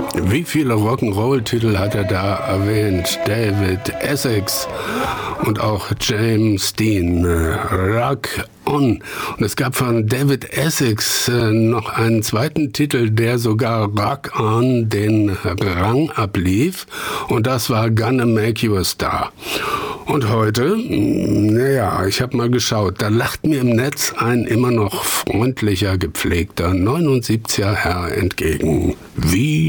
Wie viele Rock'n'Roll-Titel hat er da erwähnt? David Essex und auch James Dean. Rock On. Und es gab von David Essex noch einen zweiten Titel, der sogar Rock On den Rang ablief. Und das war Gonna Make You a Star. Und heute, naja, ich habe mal geschaut, da lacht mir im Netz ein immer noch freundlicher, gepflegter 79er Herr entgegen. Wie